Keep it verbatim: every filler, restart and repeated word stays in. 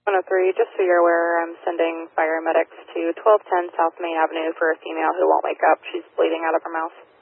one oh three, just so you're aware, I'm sending fire medics to twelve ten South Main Avenue for a female who won't wake up. She's bleeding out of her mouth.